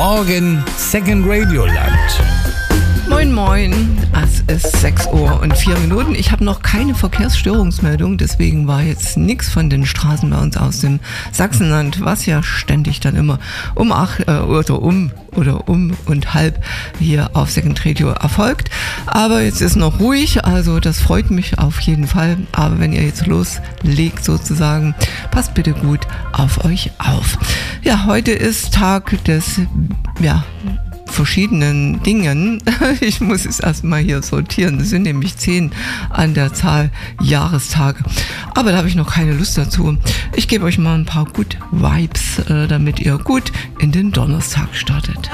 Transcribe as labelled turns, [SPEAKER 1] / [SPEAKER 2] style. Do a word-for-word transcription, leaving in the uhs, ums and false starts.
[SPEAKER 1] Morgen Second Radio Land.
[SPEAKER 2] Moin Moin, es ist sechs Uhr und vier Minuten. Ich habe noch keine Verkehrsstörungsmeldung, deswegen war jetzt nichts von den Straßen bei uns aus dem Sachsenland, was ja ständig dann immer um acht äh, oder um oder um und halb hier auf Second Radio erfolgt. Aber jetzt ist noch ruhig, also das freut mich auf jeden Fall. Aber wenn ihr jetzt loslegt sozusagen, passt bitte gut auf euch auf. Ja, heute ist Tag des, ja, verschiedenen Dingen. Ich muss es erstmal hier sortieren. Es sind nämlich zehn an der Zahl Jahrestage. Aber da habe ich noch keine Lust dazu. Ich gebe euch mal ein paar Good Vibes, damit ihr gut in den Donnerstag startet.